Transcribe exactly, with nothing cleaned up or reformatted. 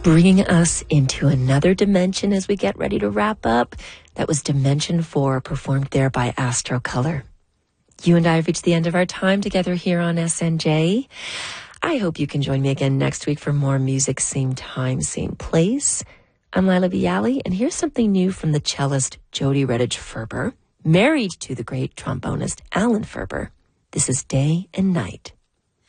bringing us into another dimension as we get ready to wrap up. That was Dimension four, performed there by Astro Color. You and I have reached the end of our time together here on S N J. I hope you can join me again next week for more music, same time, same place. I'm Lila Bialy, and here's something new from the cellist Jody Redditch Ferber, married to the great trombonist Alan Ferber. This is Day and Night.